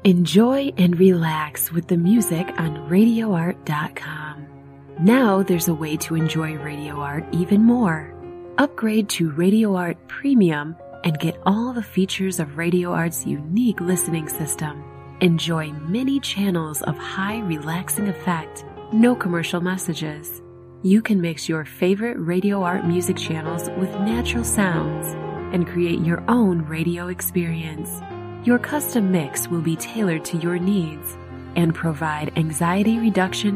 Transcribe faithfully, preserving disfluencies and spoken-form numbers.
Enjoy and relax with the music on radio art dot com. Now there's a way to enjoy Radio Art even more. Upgrade to Radio Art Premium and get all the features of Radio Art's unique listening system. Enjoy many channels of high relaxing effect, no commercial messages. You can mix your favorite Radio Art music channels with natural sounds and create your own radio experience. Your custom mix will be tailored to your needs and provide anxiety reduction